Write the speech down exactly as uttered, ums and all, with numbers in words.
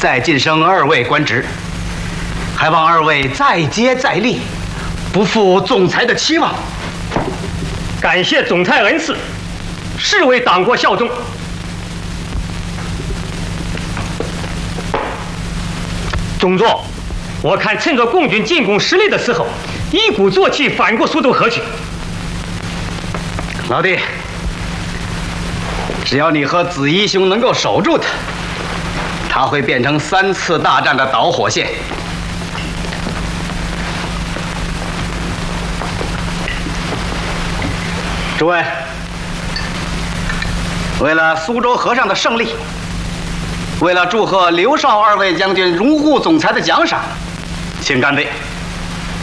再晋升二位官职，还望二位再接再厉，不负总裁的期望。 感谢总裁恩赐，誓为党国效忠。中佐，我看趁着共军进攻失利的时候，一鼓作气反过苏州河去。 老弟，只要你和子怡兄能够守住他，他会变成三次大战的导火线。诸位，为了苏州河上的胜利，为了祝贺刘少二位将军荣获总裁的奖赏，请干杯！